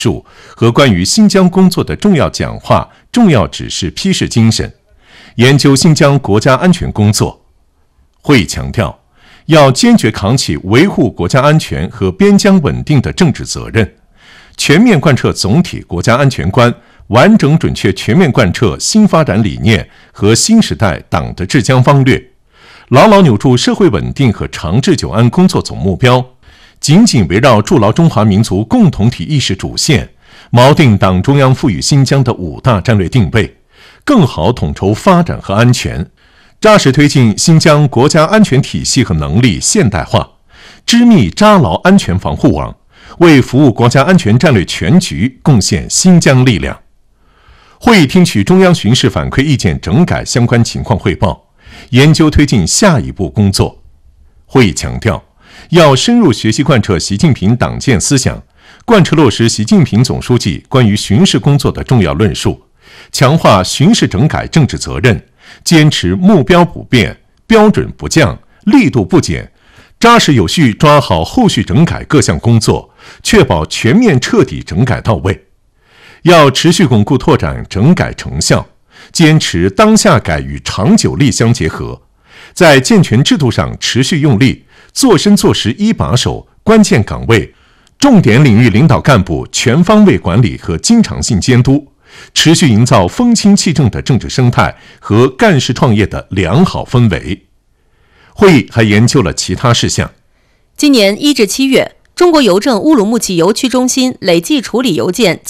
述和关于新疆工作的重要讲话、重要指示批示精神，研究新疆国家安全工作。会议强调，要坚决扛起维护国家安全和边疆稳定的政治责任，全面贯彻总体国家安全观，完整准确全面贯彻新发展理念和新时代党的治疆方略，牢牢扭住社会稳定和长治久安工作总目标，紧紧围绕筑牢中华民族共同体意识主线，锚定党中央赋予新疆的5大战略定位，更好统筹发展和安全，扎实推进新疆国家安全体系和能力现代化，织密扎牢安全防护网，为服务国家安全战略全局贡献新疆力量。会议听取中央巡视反馈意见整改相关情况汇报，研究推进下一步工作。会议强调，要深入学习贯彻习近平党建思想，贯彻落实习近平总书记关于巡视工作的重要论述，强化巡视整改政治责任，坚持目标不变、标准不降、力度不减，扎实有序抓好后续整改各项工作，确保全面彻底整改到位。要持续巩固拓展整改成效，坚持当下改与长久力相结合，在健全制度上持续用力，做深做实一把手、关键岗位、重点领域领导干部全方位管理和经常性监督，持续营造风清气正的政治生态和干事创业的良好氛围。会议还研究了其他事项。 今年1至7月，中国邮政乌鲁木齐邮区中心累计处理邮件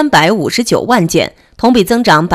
7359万件，同比增长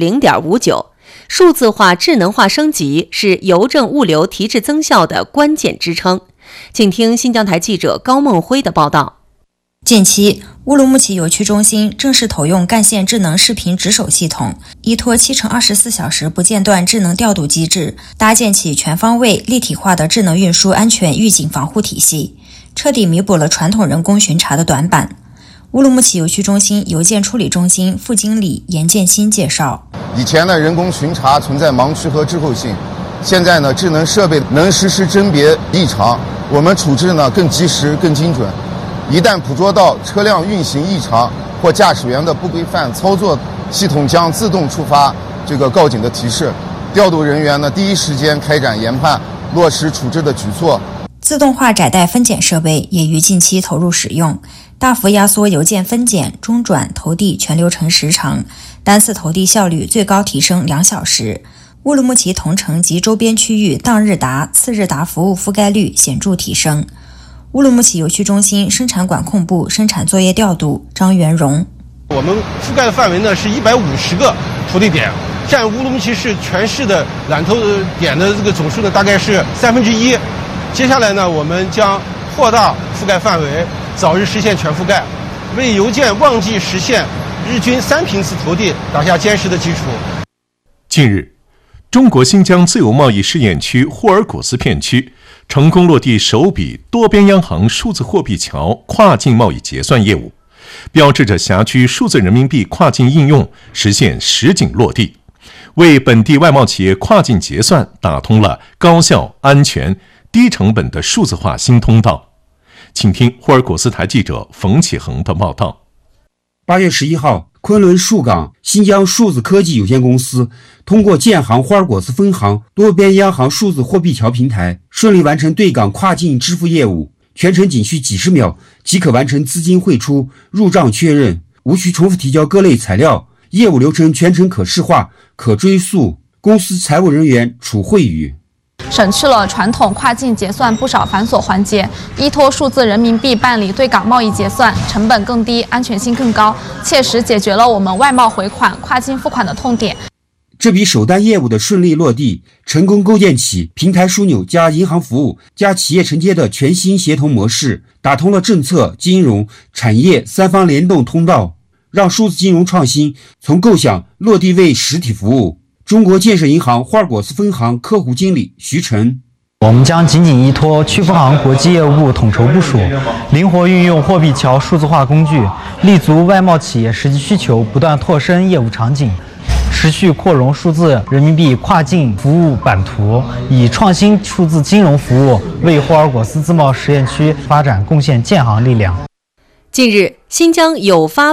0.59%。数字化、智能化升级是邮政物流提质增效的关键支撑。请听新疆台记者高梦辉的报道。 近期，乌鲁木齐邮区中心正式投用干线智能视频值守系统，依托7×24小时不间断智能调度机制，搭建起全方位立体化的智能运输安全预警防护体系，彻底弥补了传统人工巡查的短板。乌鲁木齐邮区中心邮件处理中心副经理严建新介绍， 以前呢，人工巡查存在盲区和滞后性，现在呢，智能设备能实时甄别异常，我们处置呢更及时、更精准。一旦捕捉到车辆运行异常或驾驶员的不规范操作，系统将自动触发告警的提示，调度人员呢第一时间开展研判，落实处置的举措。 自动化窄带分拣设备也于近期投入使用，大幅压缩邮件分拣、中转、投递全流程时长，单次投递效率最高提升2小时。乌鲁木齐同城及周边区域当日达、次日达服务覆盖率显著提升。乌鲁木齐邮区中心生产管控部生产作业调度张元荣， 我们覆盖的范围呢是150个投递点，占乌鲁木齐市全市的揽投点的总数呢大概是1/3。接下来呢，我们将扩大覆盖范围，早日实现全覆盖，为邮件旺季实现日均3频次投递打下坚实的基础。 近日，中国新疆自由贸易试验区霍尔果斯片区成功落地首笔多边央行数字货币桥跨境贸易结算业务，标志着辖区数字人民币跨境应用实现实景落地，为本地外贸企业跨境结算打通了高效、安全、低成本的数字化新通道。请听霍尔果斯台记者冯启恒的报道。 8月11号，昆仑树港新疆数字科技有限公司通过建行霍尔果斯分行多边央行数字货币桥平台，顺利完成对港跨境支付业务，全程仅需几十秒即可完成资金汇出、入账确认，无需重复提交各类材料，业务流程全程可视化、可追溯，公司财务人员处会语。 省去了传统跨境结算不少繁琐环节，依托数字人民币办理对港贸易结算，成本更低，安全性更高，切实解决了我们外贸回款、跨境付款的痛点。 这笔首单业务的顺利落地，成功构建起平台枢纽加银行服务加企业承接的全新协同模式，打通了政策、金融、产业3方联动通道，让数字金融创新从构想落地为实体服务。中国建设银行霍尔果斯分行客户经理徐晨， 我们将紧紧依托区分行国际业务部统筹部署，灵活运用货币桥数字化工具，立足外贸企业实际需求，不断拓深业务场景，持续扩容数字人民币跨境服务版图，以创新数字金融服务为霍尔果斯自贸试验区发展贡献建行力量。 近日，新疆有发